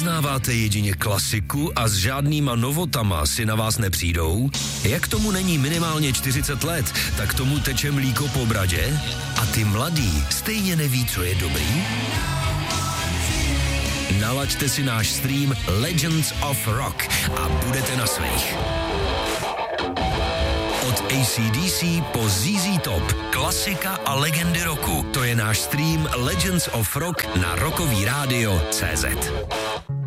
poznáváte jedině klasiku a s žádnýma novotama si na vás nepřijdou? Jak tomu není minimálně 40 let, tak tomu teče mlíko po bradě? A ty mladý stejně neví, co je dobrý? Nalaďte si náš stream Legends of Rock a budete na svých. Od AC/DC po ZZ Top, klasika a legendy roku. To je náš stream Legends of Rock na rockovíradio.cz.